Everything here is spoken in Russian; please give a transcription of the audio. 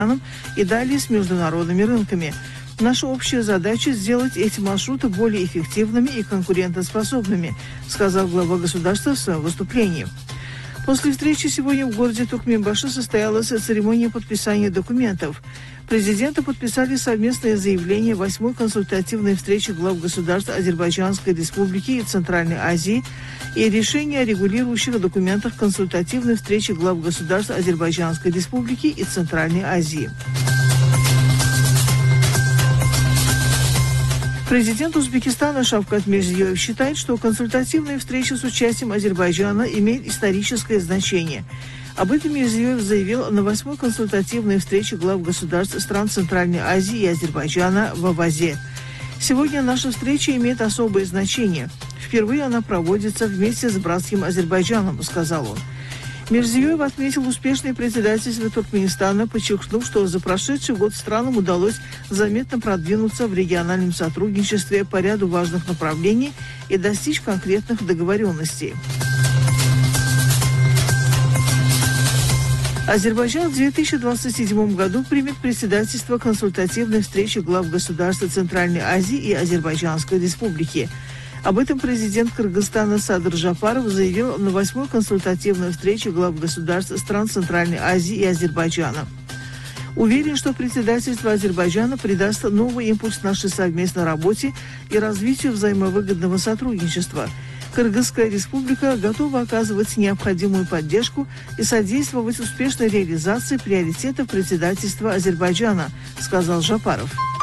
и далее с международными рынками. Наша общая задача – сделать эти маршруты более эффективными и конкурентоспособными, сказал глава государства в своем выступлении. После встречи сегодня в городе Туркменбаши состоялась церемония подписания документов. Президенты подписали совместное заявление 8-й консультативной встречи глав государств Азербайджанской Республики и Центральной Азии и решение о регулирующих документах консультативной встречи глав государств Азербайджанской Республики и Центральной Азии. Президент Узбекистана Шавкат Мирзиёев считает, что консультативная встреча с участием Азербайджана имеет историческое значение. Об этом Мирзиёев заявил на 8-й консультативной встрече глав государств стран Центральной Азии и Азербайджана в Авазе. Сегодня наша встреча имеет особое значение. Впервые она проводится вместе с братским Азербайджаном, сказал он. Мирзиёев отметил успешное председательство Туркменистана, подчеркнув, что за прошедший год странам удалось заметно продвинуться в региональном сотрудничестве по ряду важных направлений и достичь конкретных договоренностей. Азербайджан в 2027 году примет председательство консультативной встречи глав государств Центральной Азии и Азербайджанской Республики. Об этом президент Кыргызстана Садыр Жапаров заявил на 8-й консультативной встрече глав государств стран Центральной Азии и Азербайджана. Уверен, что председательство Азербайджана придаст новый импульс нашей совместной работе и развитию взаимовыгодного сотрудничества. Кыргызская республика готова оказывать необходимую поддержку и содействовать успешной реализации приоритетов председательства Азербайджана, сказал Жапаров.